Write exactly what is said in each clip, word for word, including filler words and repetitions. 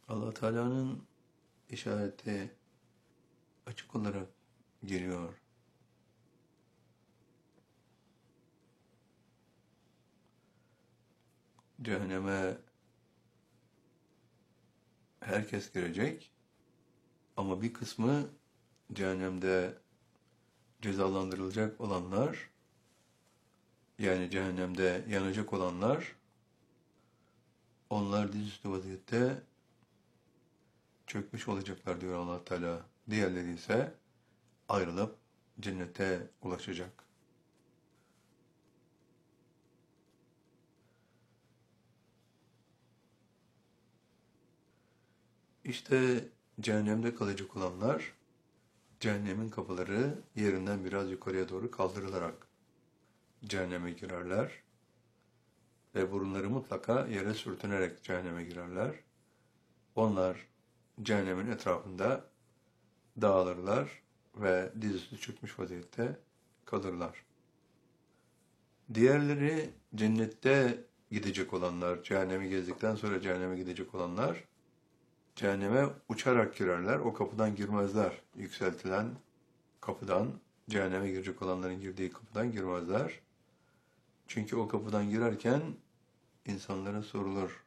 Allah Teala'nın işareti açık olarak geliyor. Cehenneme herkes girecek ama bir kısmı cehennemde cezalandırılacak olanlar, yani cehennemde yanacak olanlar, onlar dizüstü vaziyette çökmüş olacaklar diyor Allah Teala. Diğerleri ise ayrılıp cennete ulaşacak. İşte cehennemde kalacak olanlar, cehennemin kapıları yerinden biraz yukarıya doğru kaldırılarak cehenneme girerler ve burunları mutlaka yere sürtünerek cehenneme girerler. Onlar cehennemin etrafında dağılırlar ve dizüstü çökmüş vaziyette kalırlar. Diğerleri cennette gidecek olanlar, cehennemi gezdikten sonra cehenneme gidecek olanlar, cehenneme uçarak girerler, o kapıdan girmezler. Yükseltilen kapıdan, cehenneme girecek olanların girdiği kapıdan girmezler. Çünkü o kapıdan girerken insanlara sorulur.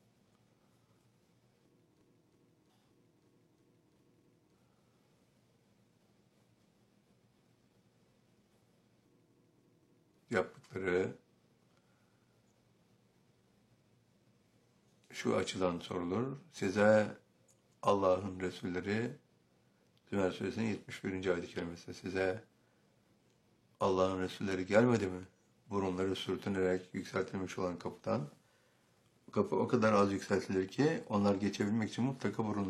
Yaptıkları şu açıdan sorulur. Size Allah'ın Resulleri, Zümer Suresinin yetmiş birinci ayet-i kerimesi, size Allah'ın Resulleri gelmedi mi? Burunları sürtünerek yükseltilmiş olan kapıdan. Kapı o kadar az yükseltilir ki onlar geçebilmek için mutlaka burunları